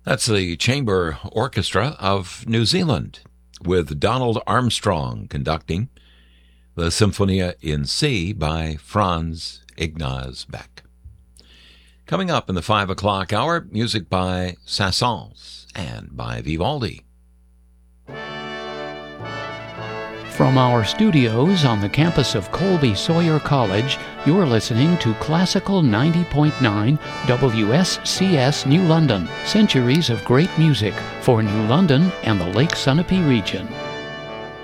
That's the Chamber Orchestra of New Zealand, with Donald Armstrong conducting the Symphonia in C by Franz Ignaz Beck. Coming up in the 5 o'clock hour, music by Saint-Saëns and by Vivaldi. From our studios on the campus of Colby Sawyer College, you're listening to Classical 90.9 WSCS New London. Centuries of great music for New London and the Lake Sunapee region.